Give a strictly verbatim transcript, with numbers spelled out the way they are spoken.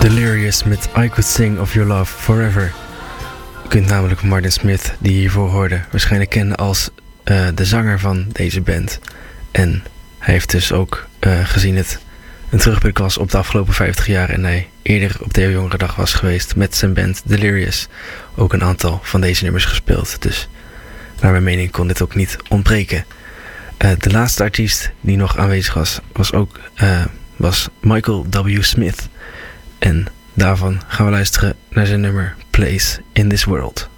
Delirious met I Could Sing of Your Love Forever. Je kunt namelijk Martin Smith, die je hiervoor hoorde, waarschijnlijk kennen als uh, de zanger van deze band. En hij heeft dus ook uh, gezien het een terugblik was op de afgelopen vijftig jaar en hij eerder op de Heel Jongere Dag was geweest met zijn band Delirious. Ook een aantal van deze nummers gespeeld. Dus naar mijn mening kon dit ook niet ontbreken. Uh, de laatste artiest die nog aanwezig was, was ook uh, was Michael W. Smith. En daarvan gaan we luisteren naar zijn nummer Place in This World.